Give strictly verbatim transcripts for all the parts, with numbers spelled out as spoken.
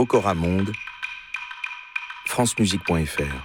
Pokora Monde, francemusique point f r.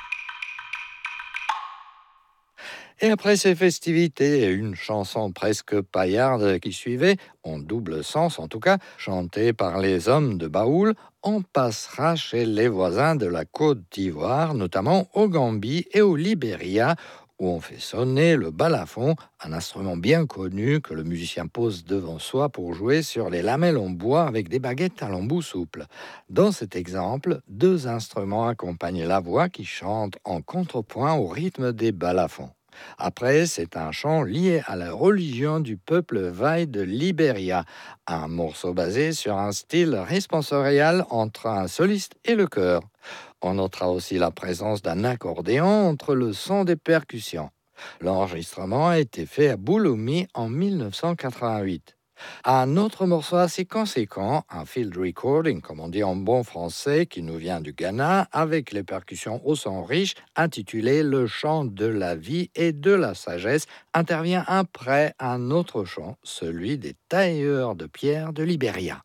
Et après ces festivités et une chanson presque paillarde qui suivait, en double sens en tout cas, chantée par les hommes de Baoul, on passera chez les voisins de la Côte d'Ivoire, notamment au Gambie et au Libéria, où on fait sonner le balafon, un instrument bien connu que le musicien pose devant soi pour jouer sur les lamelles en bois avec des baguettes à l'embout souple. Dans cet exemple, deux instruments accompagnent la voix qui chante en contrepoint au rythme des balafons. Après, c'est un chant lié à la religion du peuple Vai de Libéria, un morceau basé sur un style responsorial entre un soliste et le chœur. On notera aussi la présence d'un accordéon entre le son des percussions. L'enregistrement a été fait à Bouloumi en dix-neuf cent quatre-vingt-huit. Un autre morceau assez conséquent, un field recording, comme on dit en bon français, qui nous vient du Ghana, avec les percussions au son riche, intitulé Le chant de la vie et de la sagesse, intervient après un autre chant, celui des tailleurs de pierre de Libéria.